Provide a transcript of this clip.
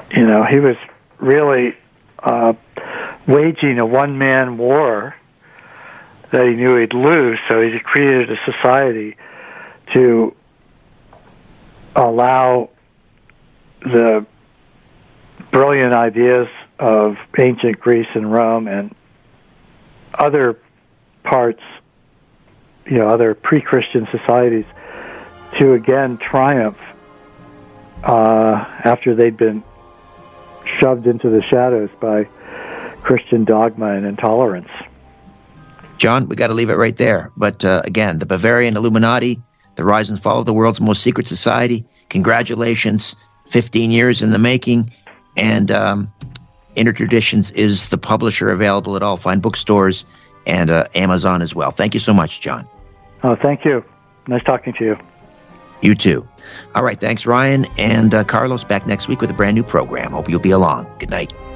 he was really waging a one-man war that he knew he'd lose, so he created a society to allow the brilliant ideas of ancient Greece and Rome and other parts, other pre-Christian societies to again triumph after they'd been shoved into the shadows by Christian dogma and intolerance. John, we got to leave it right there. But again, the Bavarian Illuminati, the rise and fall of the world's most secret society. Congratulations, 15 years in the making. And Intertraditions is the publisher, available at all fine bookstores and Amazon as well. Thank you so much, John. Oh, thank you. Nice talking to you. You too. All right, thanks, Ryan. And Carlos back next week with a brand new program. Hope you'll be along. Good night.